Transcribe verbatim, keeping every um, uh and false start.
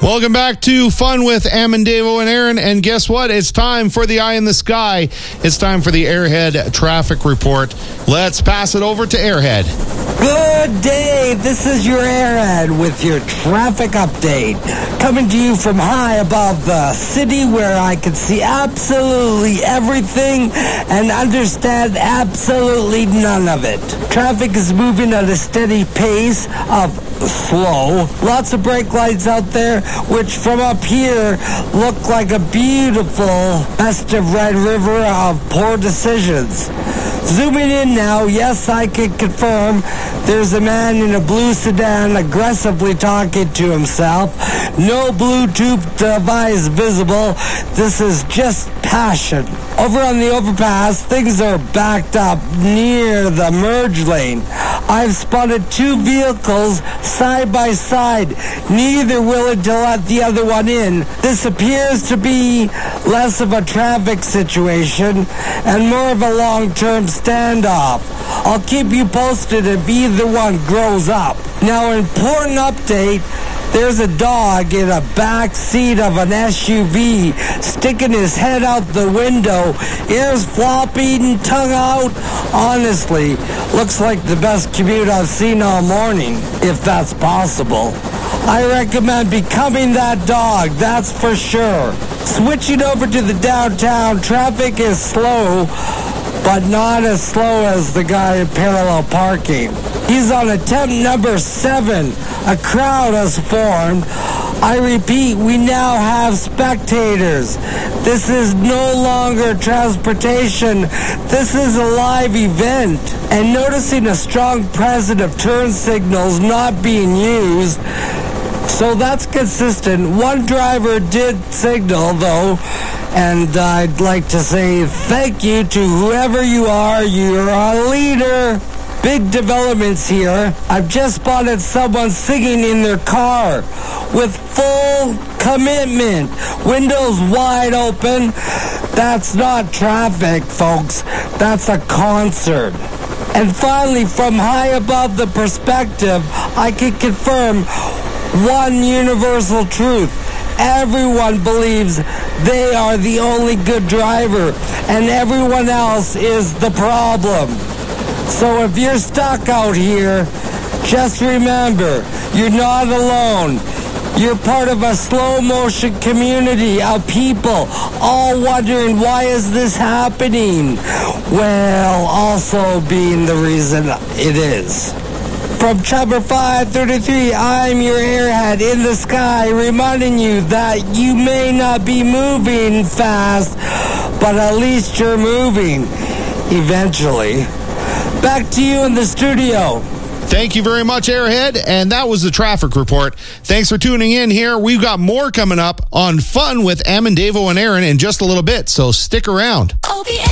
Welcome back to Fun with Amendevo and Aaron. And guess what? It's time for the Eye in the Sky. It's time for the Airhead Traffic Report. Let's pass it over to Airhead. Good day. This is your Airhead with your traffic update. Coming to you from high above the city where I can see absolutely everything and understand absolutely none of it. Traffic is moving at a steady pace of slow. Lots of brake lights out there, which from up here look like a beautiful festive Red River of poor decisions. Zooming in now, yes, I can confirm there's a man in a blue sedan aggressively talking to himself. No Bluetooth device visible. This is just passion. Over on the overpass, things are backed up near the merge lane. I've spotted two vehicles side by side, neither willing to let the other one in. This appears to be less of a traffic situation and more of a long-term standoff. I'll keep you posted if either one grows up. Now, important update. There's a dog in a back seat of an S U V sticking his head out the window, ears flopping, tongue out. Honestly, looks like the best commute I've seen all morning, if that's possible. I recommend becoming that dog, that's for sure. Switching over to the downtown, traffic is slow, but not as slow as the guy in parallel parking. He's on attempt number seven. A crowd has formed. I repeat, we now have spectators. This is no longer transportation. This is a live event. And noticing a strong presence of turn signals not being used, so that's consistent. One driver did signal, though, and I'd like to say thank you to whoever you are. You're a leader. Big developments here. I've just spotted someone singing in their car with full commitment. Windows wide open. That's not traffic, folks. That's a concert. And finally, from high above the perspective, I can confirm one universal truth. Everyone believes they are the only good driver, and everyone else is the problem. So if you're stuck out here, just remember, you're not alone. You're part of a slow motion community of people all wondering, why is this happening? Well, also being the reason it is. From Chopper five thirty-three, I'm your Airhead in the sky, reminding you that you may not be moving fast, but at least you're moving eventually. Back to you in the studio. Thank you very much, Airhead. And that was the traffic report. Thanks for tuning in here. We've got more coming up on Fun with Amendevo and Aaron in just a little bit, so stick around. O P